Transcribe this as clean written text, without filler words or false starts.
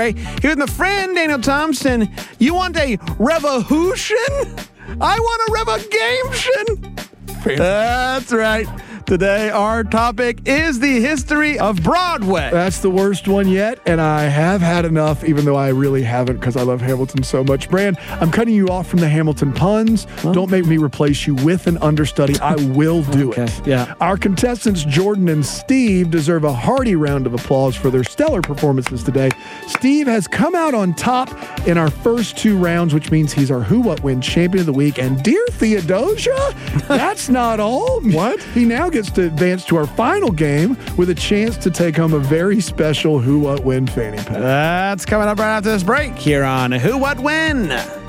Hey, here's my friend Daniel Thompson. You want a revolution? I want a revocation. That's right. Today, our topic is the history of Broadway. That's the worst one yet, and I have had enough, even though I really haven't because I love Hamilton so much. Brand, I'm cutting you off from the Hamilton puns. Well, don't make me replace you with an understudy. I will do it. Yeah. Our contestants, Jordan and Steve, deserve a hearty round of applause for their stellar performances today. Steve has come out on top in our first two rounds, which means he's our Who What Win Champion of the Week. And dear Theodosia, that's not all. What? He now gets to advance to our final game with a chance to take home a very special Who What Win fanny pack. That's coming up right after this break here on Who What Win.